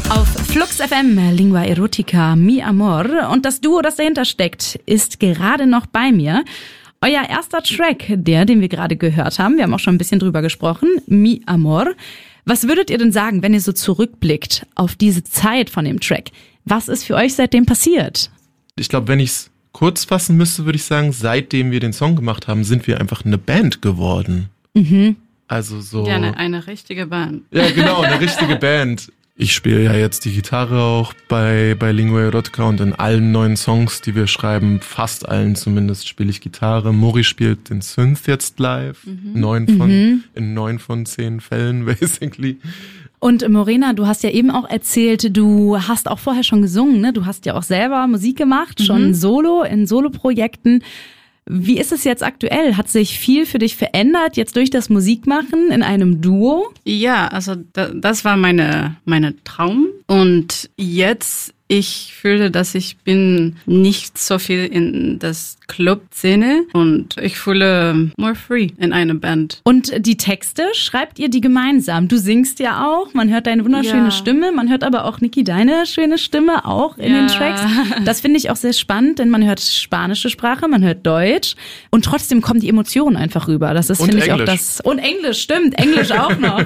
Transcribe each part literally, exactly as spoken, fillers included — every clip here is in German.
Auf Flux F M, Lingua Erotica, Mi Amor. Und das Duo, das dahinter steckt, ist gerade noch bei mir. Euer erster Track, der, den wir gerade gehört haben, wir haben auch schon ein bisschen drüber gesprochen, Mi Amor. Was würdet ihr denn sagen, wenn ihr so zurückblickt auf diese Zeit von dem Track? Was ist für euch seitdem passiert? Ich glaube, wenn ich es kurz fassen müsste, würde ich sagen, seitdem wir den Song gemacht haben, sind wir einfach eine Band geworden. Mhm. Also so. Ja, eine, eine richtige Band. Ja, genau, eine richtige Band. Ich spiele ja jetzt die Gitarre auch bei, bei Lingua Erotica und in allen neuen Songs, die wir schreiben, fast allen zumindest, spiele ich Gitarre. Mori spielt den Synth jetzt live, mhm. neun von, mhm. in neun von zehn Fällen basically. Und Morena, du hast ja eben auch erzählt, du hast auch vorher schon gesungen, ne? Du hast ja auch selber Musik gemacht, schon mhm. solo, in Soloprojekten. Wie ist es jetzt aktuell? Hat sich viel für dich verändert, jetzt durch das Musikmachen in einem Duo? Ja, also da, das war meine, meine Traum. Und jetzt, ich fühle, dass ich bin nicht so viel in das Club-Szene und ich fühle more free in einer Band. Und die Texte, schreibt ihr die gemeinsam? Du singst ja auch, man hört deine wunderschöne ja. Stimme, man hört aber auch, Niki, deine schöne Stimme auch in ja. den Tracks. Das finde ich auch sehr spannend, denn man hört spanische Sprache, man hört Deutsch und trotzdem kommen die Emotionen einfach rüber. Das ist, finde ich, auch das. Und Englisch, stimmt, Englisch auch noch.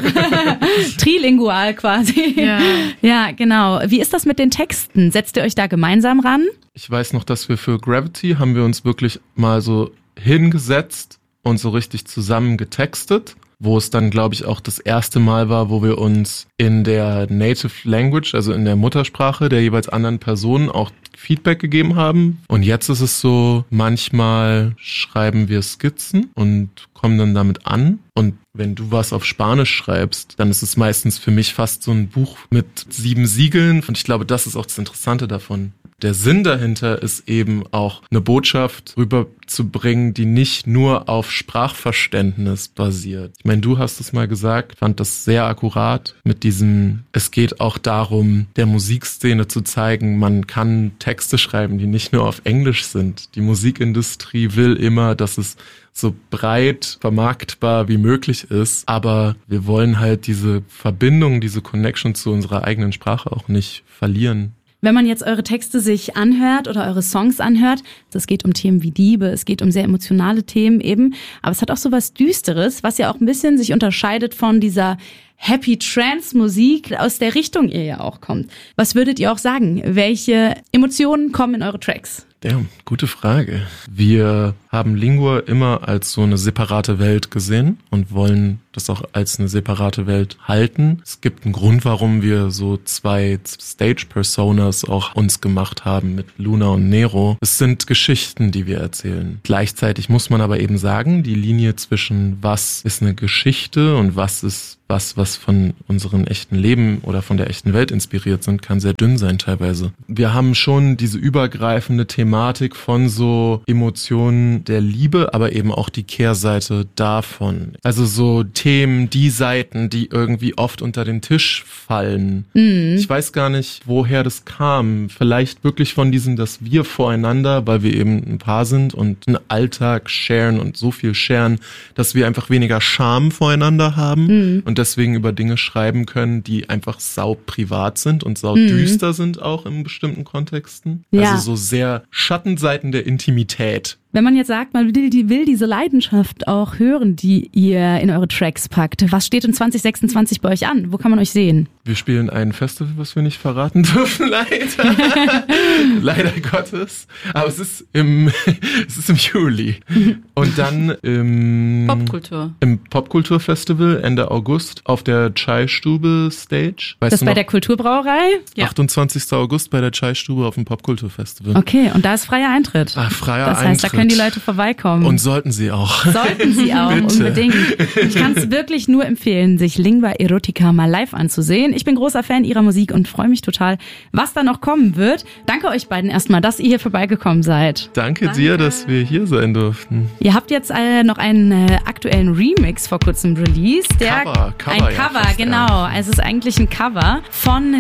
Trilingual quasi. Ja. ja, genau. Wie ist das mit den Texten? Setzt ihr euch da gemeinsam ran? Ich weiß noch, dass wir für Gravity haben wir uns wirklich mal so hingesetzt und so richtig zusammen getextet, wo es dann, glaube ich, auch das erste Mal war, wo wir uns in der Native Language, also in der Muttersprache der jeweils anderen Personen auch Feedback gegeben haben. Und jetzt ist es so, manchmal schreiben wir Skizzen und kommen dann damit an. Und wenn du was auf Spanisch schreibst, dann ist es meistens für mich fast so ein Buch mit sieben Siegeln. Und ich glaube, das ist auch das Interessante davon. Der Sinn dahinter ist eben auch eine Botschaft rüberzubringen, die nicht nur auf Sprachverständnis basiert. Ich meine, du hast es mal gesagt, fand das sehr akkurat mit diesem, es geht auch darum, der Musikszene zu zeigen, man kann Texte schreiben, die nicht nur auf Englisch sind. Die Musikindustrie will immer, dass es so breit vermarktbar wie möglich ist, aber wir wollen halt diese Verbindung, diese Connection zu unserer eigenen Sprache auch nicht verlieren. Wenn man jetzt eure Texte sich anhört oder eure Songs anhört, es geht um Themen wie Liebe, es geht um sehr emotionale Themen eben, aber es hat auch so was Düsteres, was ja auch ein bisschen sich unterscheidet von dieser Happy Trance Musik, aus der Richtung ihr ja auch kommt. Was würdet ihr auch sagen? Welche Emotionen kommen in eure Tracks? Ja, gute Frage. Wir haben Lingua immer als so eine separate Welt gesehen und wollen das auch als eine separate Welt halten. Es gibt einen Grund, warum wir so zwei Stage-Personas auch uns gemacht haben mit Luna und Nero. Es sind Geschichten, die wir erzählen. Gleichzeitig muss man aber eben sagen, die Linie zwischen was ist eine Geschichte und was ist was, was von unserem echten Leben oder von der echten Welt inspiriert sind, kann sehr dünn sein teilweise. Wir haben schon diese übergreifende Thematik von so Emotionen der Liebe, aber eben auch die Kehrseite davon. Also so Themen, die Seiten, die irgendwie oft unter den Tisch fallen. Mhm. Ich weiß gar nicht, woher das kam. Vielleicht wirklich von diesem, dass wir voreinander, weil wir eben ein Paar sind und einen Alltag sharen und so viel sharen, dass wir einfach weniger Scham voreinander haben mhm. und deswegen über Dinge schreiben können, die einfach sau privat sind und sau mhm. düster sind auch in bestimmten Kontexten. Ja. Also so sehr Schattenseiten der Intimität. Wenn man jetzt sagt, man will, die, will diese Leidenschaft auch hören, die ihr in eure Tracks packt, was steht in zwanzig sechsundzwanzig bei euch an? Wo kann man euch sehen? Wir spielen ein Festival, was wir nicht verraten dürfen, leider. Leider Gottes. Aber es ist im, es ist im Juli. Und dann im Popkultur. Im Popkulturfestival Ende August auf der Chai-Stube Stage. Weißt das ist bei der Kulturbrauerei? Ja. achtundzwanzigster August bei der Chai-Stube auf dem Popkulturfestival. Okay, und da ist freier Eintritt. Ah, freier das heißt, Eintritt. Da können die Leute vorbeikommen. Und sollten sie auch. Sollten sie auch, unbedingt. Ich kann es wirklich nur empfehlen, sich Lingua Erotica mal live anzusehen. Ich bin großer Fan ihrer Musik und freue mich total, was da noch kommen wird. Danke euch beiden erstmal, dass ihr hier vorbeigekommen seid. Danke, Danke. dir, dass wir hier sein durften. Ihr habt jetzt äh, noch einen äh, aktuellen Remix vor kurzem released. Der, Cover, Cover, ein ja, Cover, fast, genau. Ja. Also es ist eigentlich ein Cover von